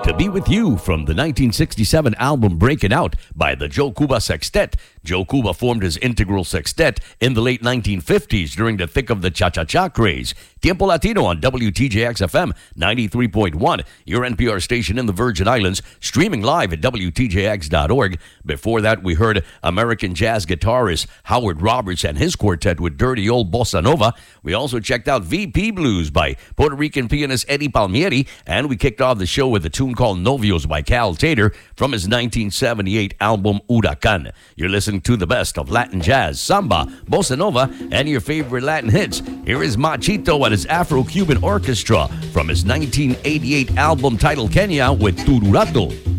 To Be With You from the 1967 album Breaking Out by the Joe Cuba Sextet. Joe Cuba formed his integral sextet in the late 1950s during the thick of the cha-cha-cha craze. Tiempo Latino on WTJX FM 93.1, your NPR station in the Virgin Islands, streaming live at WTJX.org. Before that, we heard American jazz guitarist Howard Roberts and his quartet with Dirty Old Bossa Nova. We also checked out VP Blues by Puerto Rican pianist Eddie Palmieri, and we kicked off the show with a tune called Novios by Cal Tater from his 1978 album Huracan. You're listening to the best of Latin jazz, samba, bossa nova, and your favorite Latin hits. Here is Machito and his Afro-Cuban Orchestra from his 1988 album titled Kenya with Tururato.